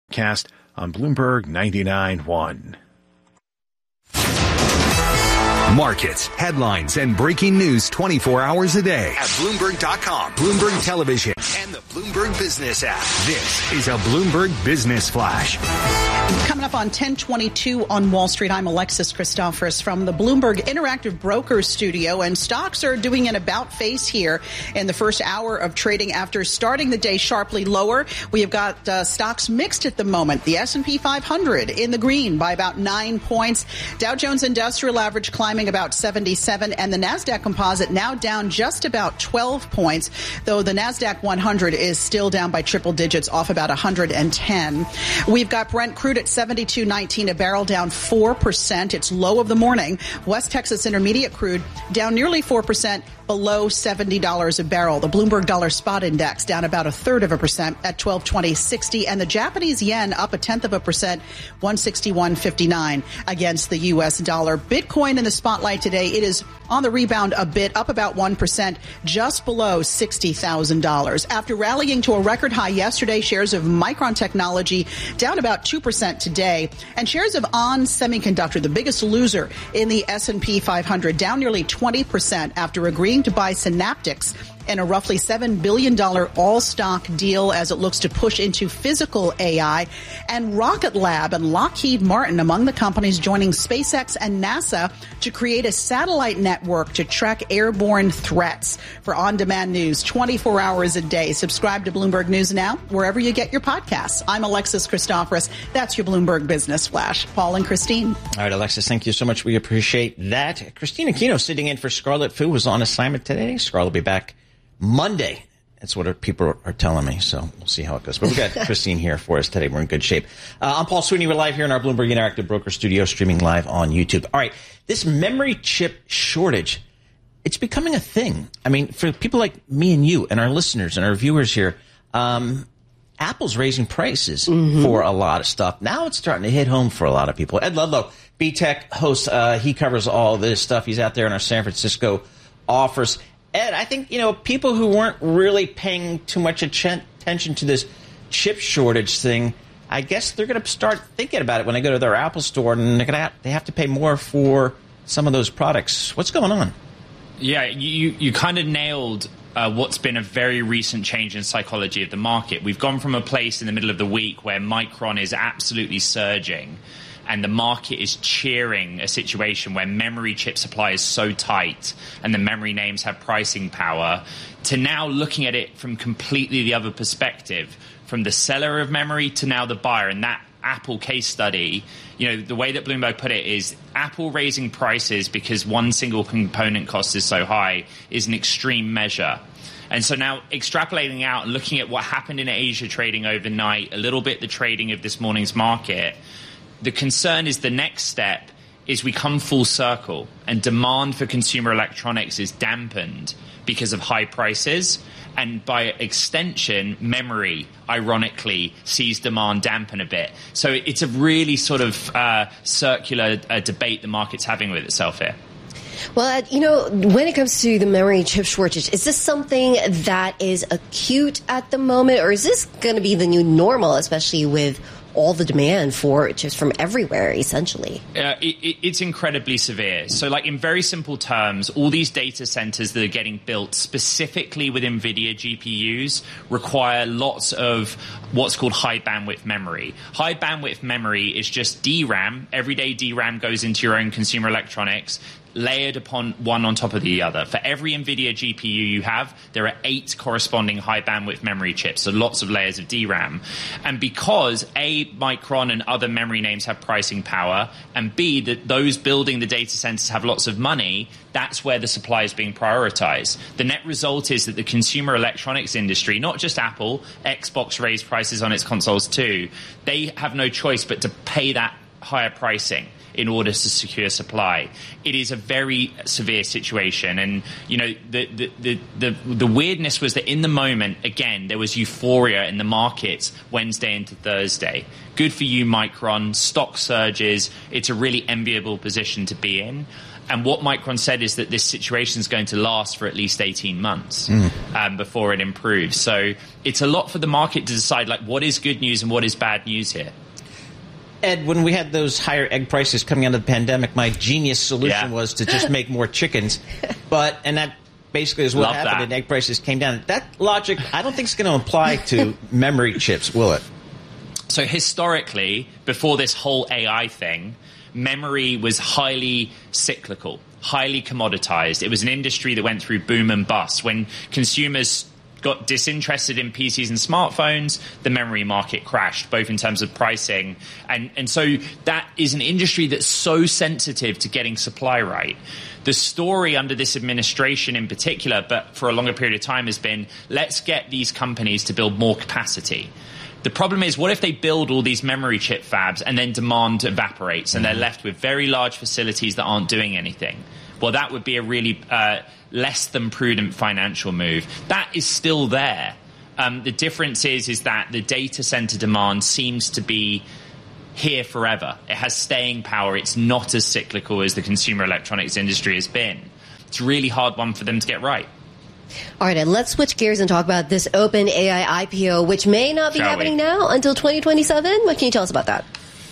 Cast on Bloomberg 99.1. Markets, headlines, and breaking news 24 hours a day at Bloomberg.com, Bloomberg Television, and the Bloomberg Business app. This is a Bloomberg Business Flash. Coming up on 1022 on Wall Street, I'm Alexis Christoforous from the Bloomberg Interactive Brokers studio, and stocks are doing an about face here in the first hour of trading after starting the day sharply lower. We have got stocks mixed at the moment. The S&P 500 in the green by about 9 points. Dow Jones Industrial Average climbing about 77, and the NASDAQ Composite now down just about 12 points, though the NASDAQ 100 is still down by triple digits, off about 110. We've got Brent crude at $72.19 a barrel, down 4%. It's low of the morning. West Texas Intermediate crude down nearly 4%, below $70 a barrel. The Bloomberg Dollar Spot Index down about 1/3% at 1220.60, and the Japanese yen up 0.1%, 161.59 against the U.S. dollar. Bitcoin in the spotlight today. It is on the rebound a bit, up about 1%, just below $60,000. After rallying to a record high yesterday, shares of Micron Technology down about 2% today, and shares of ON Semiconductor, the biggest loser in the S&P 500, down nearly 20% after agreeing to buy Synaptics in a roughly $7 billion all-stock deal as it looks to push into physical AI. And Rocket Lab and Lockheed Martin among the companies joining SpaceX and NASA to create a satellite network to track airborne threats. For on-demand news 24 hours a day, subscribe to Bloomberg News Now wherever you get your podcasts. I'm Alexis Christoforous. That's your Bloomberg Business Flash. Paul and Christine. All right, Alexis, thank you so much. We appreciate that. Christina Aquino sitting in for Scarlett Fu was on assignment today. Scarlett will be back Monday. That's what people are telling me, so we'll see how it goes. But we've got Christine here for us today. We're in good shape. I'm Paul Sweeney. We're live here in our Bloomberg Interactive Broker Studio, streaming live on YouTube. All right, this memory chip shortage, it's becoming a thing. I mean, for people like me and you and our listeners and our viewers here, Apple's raising prices for a lot of stuff. Now it's starting to hit home for a lot of people. Ed Ludlow, B-Tech host, he covers all this stuff. He's out there in our San Francisco office. Ed, I think, people who weren't really paying too much attention to this chip shortage thing, I guess they're going to start thinking about it when they go to their Apple store, and they have to pay more for some of those products. What's going on? Yeah, you kind of nailed what's been a very recent change in psychology of the market. We've gone from a place in the middle of the week where Micron is absolutely surging, and the market is cheering a situation where memory chip supply is so tight and the memory names have pricing power, to now looking at it from completely the other perspective, from the seller of memory to now the buyer. And that Apple case study, the way that Bloomberg put it is Apple raising prices because one single component cost is so high is an extreme measure. And so now extrapolating out and looking at what happened in Asia trading overnight, a little bit the trading of this morning's market, the concern is the next step is we come full circle and demand for consumer electronics is dampened because of high prices. And by extension, memory, ironically, sees demand dampen a bit. So it's a really sort of circular debate the market's having with itself here. Well, when it comes to the memory chip shortage, is this something that is acute at the moment, or is this going to be the new normal, especially with all the demand for chips from everywhere, essentially? It's incredibly severe. So, in very simple terms, all these data centers that are getting built specifically with NVIDIA GPUs require lots of what's called high bandwidth memory. High bandwidth memory is just DRAM. Everyday DRAM goes into your own consumer electronics, layered upon one on top of the other. For every NVIDIA GPU you have, there are 8 corresponding high bandwidth memory chips, so lots of layers of DRAM. And because A, Micron and other memory names have pricing power, and B, that those building the data centers have lots of money, that's where the supply is being prioritized. The net result is that the consumer electronics industry, not just Apple, Xbox raised prices on its consoles too, they have no choice but to pay that higher pricing in order to secure supply. It is a very severe situation. And, the weirdness was that in the moment, again, there was euphoria in the markets Wednesday into Thursday. Good for you, Micron. Stock surges. It's a really enviable position to be in. And what Micron said is that this situation is going to last for at least 18 months before it improves. So it's a lot for the market to decide, like, what is good news and what is bad news here. Ed, when we had those higher egg prices coming out of the pandemic, my genius solution was to just make more chickens. And that basically is what happened, and egg prices came down. That logic, I don't think is going to apply to memory chips, will it? So historically, before this whole AI thing, memory was highly cyclical, highly commoditized. It was an industry that went through boom and bust. When consumers got disinterested in PCs and smartphones, the memory market crashed, both in terms of pricing. And so that is an industry that's so sensitive to getting supply right. The story under this administration in particular, but for a longer period of time, has been, let's get these companies to build more capacity. The problem is, what if they build all these memory chip fabs and then demand evaporates and they're left with very large facilities that aren't doing anything? Well, that would be a really less than prudent financial move. That is still there. The difference is that the data center demand seems to be here forever. It has staying power. It's not as cyclical as the consumer electronics industry has been. It's a really hard one for them to get right. All right, and let's switch gears and talk about this OpenAI IPO, which may not be happening now until 2027. What can you tell us about that?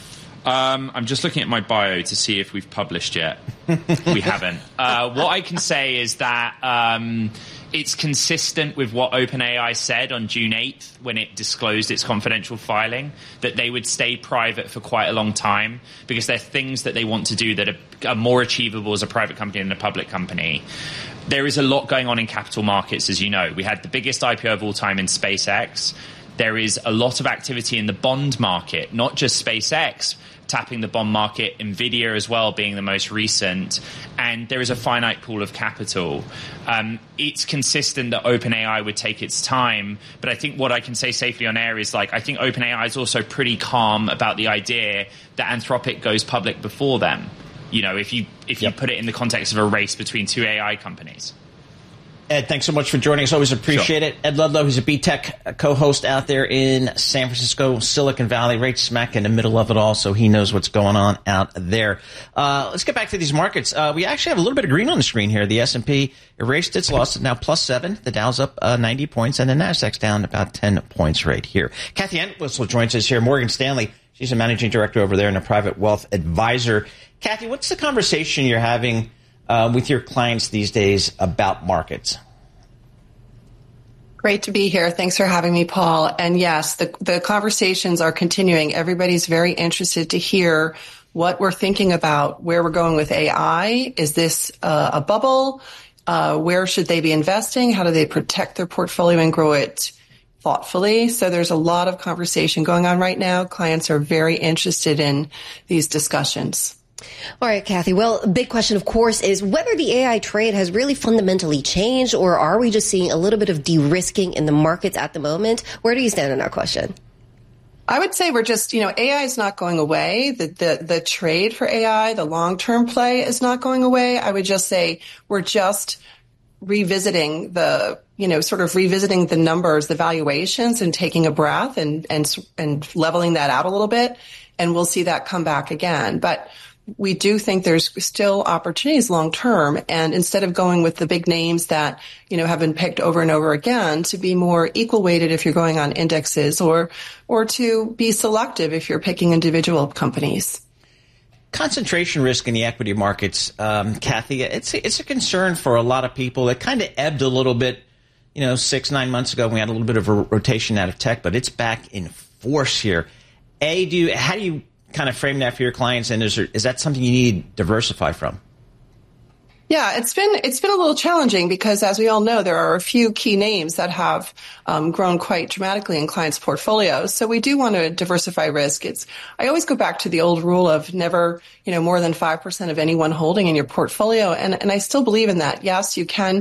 I'm just looking at my bio to see if we've published yet. We haven't. What I can say is that it's consistent with what OpenAI said on June 8th when it disclosed its confidential filing, that they would stay private for quite a long time because there are things that they want to do that are more achievable as a private company than a public company. There is a lot going on in capital markets, as you know. We had the biggest IPO of all time in SpaceX. There is a lot of activity in the bond market, not just SpaceX tapping the bond market, NVIDIA as well being the most recent, and there is a finite pool of capital. It's consistent that OpenAI would take its time, but I think what I can say safely on air is, like, I think OpenAI is also pretty calm about the idea that Anthropic goes public before them. You know, if you put it in the context of a race between two AI companies. Ed, thanks so much for joining us. Always appreciate it. Ed Ludlow, who's a BTech co-host out there in San Francisco, Silicon Valley, right smack in the middle of it all, so he knows what's going on out there. Let's get back to these markets. We actually have a little bit of green on the screen here. The S&P erased its losses, now +7. The Dow's up 90 points, and the Nasdaq's down about 10 points right here. Kathy Entwistle joins us here, Morgan Stanley. She's a managing director over there and a private wealth advisor. Kathy, what's the conversation you're having with your clients these days about markets? Great to be here. Thanks for having me, Paul. And yes, the conversations are continuing. Everybody's very interested to hear what we're thinking about, where we're going with AI. Is this a bubble? Where should they be investing? How do they protect their portfolio and grow it thoughtfully? So there's a lot of conversation going on right now. Clients are very interested in these discussions. All right, Kathy. Well, a big question, of course, is whether the AI trade has really fundamentally changed, or are we just seeing a little bit of de-risking in the markets at the moment? Where do you stand on that question? I would say we're just, AI is not going away. The trade for AI, the long-term play is not going away. I would just say we're just revisiting revisiting the numbers, the valuations, and taking a breath and leveling that out a little bit. And we'll see that come back again. But we do think there's still opportunities long term. And instead of going with the big names that, have been picked over and over again, to be more equal weighted if you're going on indexes, or to be selective if you're picking individual companies. Concentration risk in the equity markets, Kathy, it's a concern for a lot of people. It kind of ebbed a little bit, 6-9 months ago. We had a little bit of a rotation out of tech, but it's back in force here. How do you kind of frame that for your clients, and is that something you need to diversify from? Yeah, it's been a little challenging because, as we all know, there are a few key names that have grown quite dramatically in clients' portfolios. So we do want to diversify risk. I always go back to the old rule of never, more than 5% of any one holding in your portfolio, and I still believe in that. Yes, you can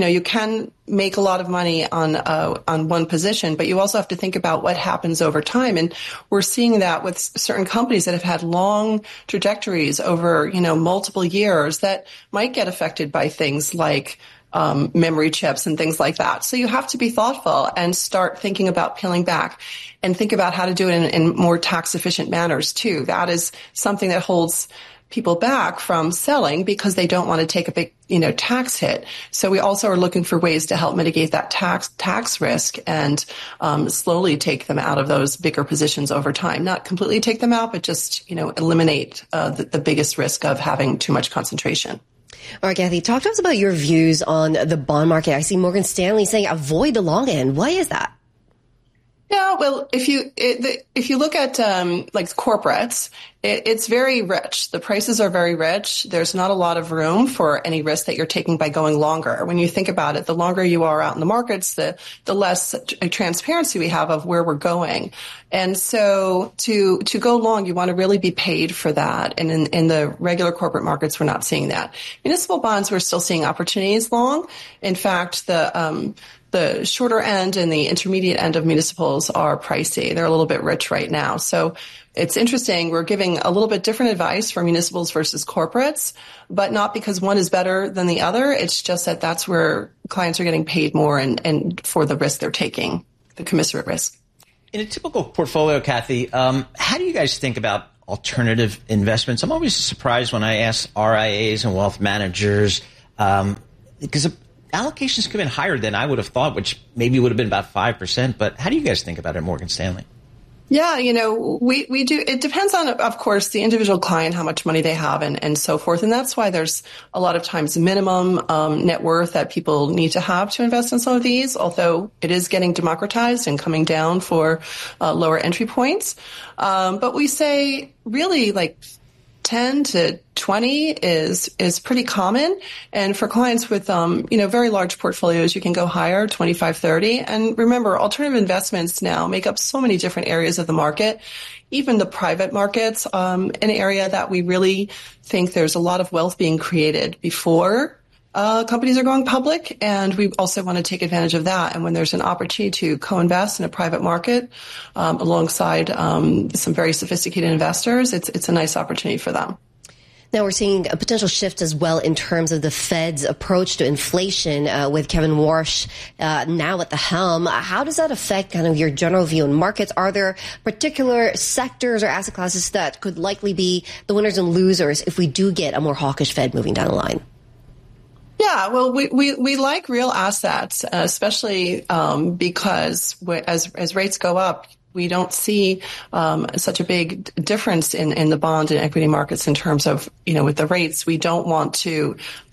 make a lot of money on one position, but you also have to think about what happens over time. And we're seeing that with certain companies that have had long trajectories over, multiple years that might get affected by things like memory chips and things like that. So you have to be thoughtful and start thinking about peeling back and think about how to do it in more tax efficient manners too. That is something that holds people back from selling because they don't want to take a big, tax hit. So we also are looking for ways to help mitigate that tax risk and slowly take them out of those bigger positions over time. Not completely take them out, but just, eliminate the biggest risk of having too much concentration. All right, Kathy, talk to us about your views on the bond market. I see Morgan Stanley saying avoid the long end. Why is that? Yeah, well, if you look at like corporates, it's very rich. The prices are very rich. There's not a lot of room for any risk that you're taking by going longer. When you think about it, the longer you are out in the markets, the less transparency we have of where we're going. And so to go long, you want to really be paid for that. And in the regular corporate markets, we're not seeing that. Municipal bonds, we're still seeing opportunities long. In fact, the shorter end and the intermediate end of municipals are pricey. They're a little bit rich right now. So it's interesting. We're giving a little bit different advice for municipals versus corporates, but not because one is better than the other. It's just that that's where clients are getting paid more and for the risk they're taking, the commensurate risk. In a typical portfolio, Kathy, how do you guys think about alternative investments? I'm always surprised when I ask RIAs and wealth managers, because allocations come in higher than I would have thought, which maybe would have been about 5%. But how do you guys think about it at Morgan Stanley? Yeah, we do. It depends on, of course, the individual client, how much money they have and so forth. And that's why there's a lot of times minimum net worth that people need to have to invest in some of these, although it is getting democratized and coming down for lower entry points. But we say really like 10 to 20 is pretty common. And for clients with, very large portfolios, you can go higher, 25, 30. And remember, alternative investments now make up so many different areas of the market, even the private markets, an area that we really think there's a lot of wealth being created before companies are going public, and we also want to take advantage of that. And when there's an opportunity to co-invest in a private market alongside some very sophisticated investors, it's a nice opportunity for them. Now we're seeing a potential shift as well in terms of the Fed's approach to inflation with Kevin Warsh now at the helm. How does that affect kind of your general view on markets? Are there particular sectors or asset classes that could likely be the winners and losers if we do get a more hawkish Fed moving down the line? Yeah, well, we like real assets, especially because as rates go up, we don't see such a big difference in the bond and equity markets in terms of, with the rates. We don't want to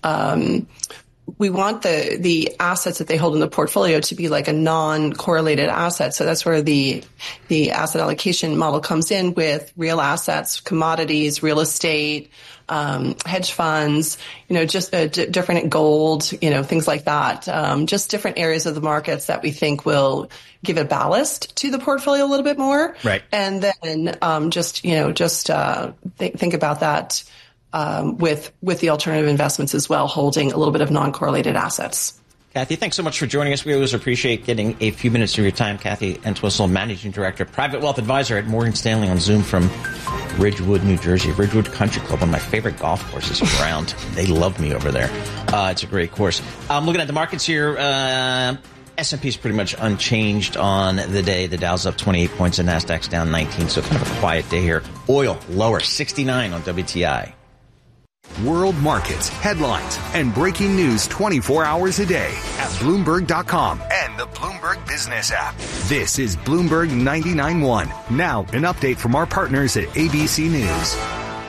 we want the assets that they hold in the portfolio to be like a non-correlated asset. So that's where the asset allocation model comes in with real assets, commodities, real estate, hedge funds, just different gold, things like that. Just different areas of the markets that we think will give a ballast to the portfolio a little bit more. Right. And then, think about that. With the alternative investments as well, holding a little bit of non-correlated assets. Kathy, thanks so much for joining us. We always appreciate getting a few minutes of your time. Kathy Entwistle, Managing Director, Private Wealth Advisor at Morgan Stanley on Zoom from Ridgewood, New Jersey. Ridgewood Country Club, one of my favorite golf courses around. They love me over there. It's a great course. I'm looking at the markets here. S&P is pretty much unchanged on the day. The Dow's up 28 points and NASDAQ's down 19, so kind of a quiet day here. Oil lower, 69 on WTI. World markets, headlines, and breaking news 24 hours a day at Bloomberg.com and the Bloomberg Business app. This is Bloomberg 99.1. Now, an update from our partners at ABC News.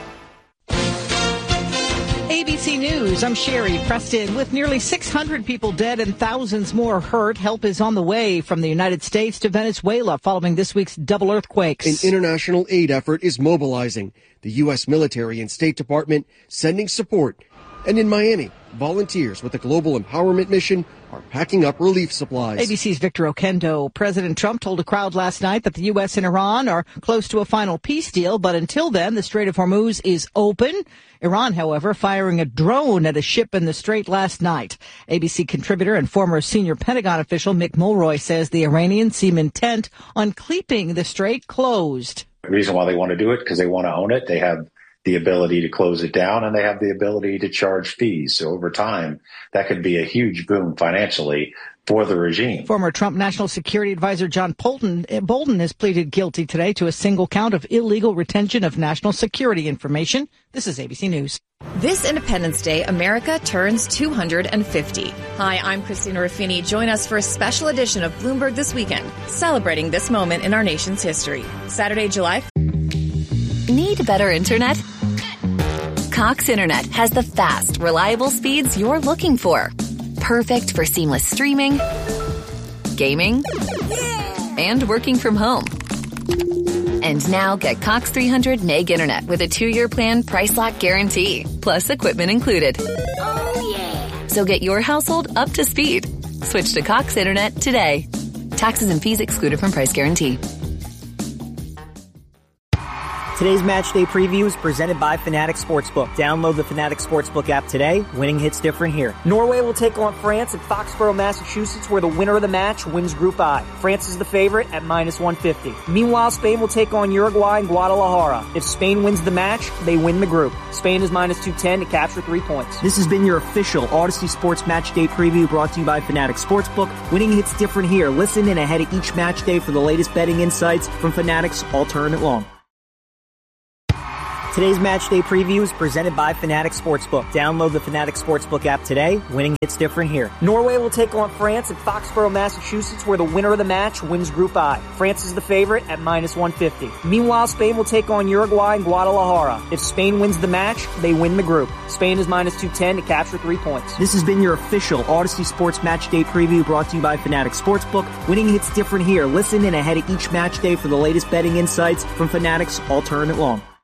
ABC News, I'm Sherry Preston. With nearly 600 people dead and thousands more hurt, help is on the way from the United States to Venezuela following this week's double earthquakes. An international aid effort is mobilizing. The U.S. military and State Department sending support. And in Miami, volunteers with the Global Empowerment Mission are packing up relief supplies. ABC's Victor Okendo. President Trump told a crowd last night that the U.S. and Iran are close to a final peace deal, but until then, the Strait of Hormuz is open. Iran, however, firing a drone at a ship in the strait last night. ABC contributor and former senior Pentagon official Mick Mulroy says the Iranians seem intent on keeping the strait closed. The reason why they want to do it, because they want to own it. They have the ability to close it down, and they have the ability to charge fees. So over time, that could be a huge boom financially for the regime. Former Trump National Security Advisor John Bolton has pleaded guilty today to a single count of illegal retention of national security information. This is ABC News. This Independence Day, America turns 250. Hi, I'm Christina Ruffini. Join us for a special edition of Bloomberg This Weekend, celebrating this moment in our nation's history. Saturday, July. Need better internet? Cox Internet has the fast, reliable speeds you're looking for. Perfect for seamless streaming, gaming, and working from home. And now get Cox 300 meg internet with a 2-year plan, price lock guarantee, plus equipment included. Oh, yeah. So get your household up to speed. Switch to Cox Internet today. Taxes and fees excluded from price guarantee. Today's match day preview is presented by Fanatics Sportsbook. Download the Fanatics Sportsbook app today. Winning hits different here. Norway will take on France at Foxborough, Massachusetts, where the winner of the match wins Group I. France is the favorite at -150. Meanwhile, Spain will take on Uruguay in Guadalajara. If Spain wins the match, they win the group. Spain is -210 to capture 3 points. This has been your official Odyssey Sports Match Day preview brought to you by Fanatics Sportsbook. Winning hits different here. Listen in ahead of each match day for the latest betting insights from Fanatics all tournament long. Today's match day preview is presented by Fanatics Sportsbook. Download the Fanatics Sportsbook app today. Winning hits different here. Norway will take on France at Foxborough, Massachusetts, where the winner of the match wins Group I. France is the favorite at -150. Meanwhile, Spain will take on Uruguay in Guadalajara. If Spain wins the match, they win the group. Spain is -210 to capture 3 points. This has been your official Odyssey Sports Match Day preview brought to you by Fanatics Sportsbook. Winning hits different here. Listen in ahead of each match day for the latest betting insights from Fanatics all tournament long.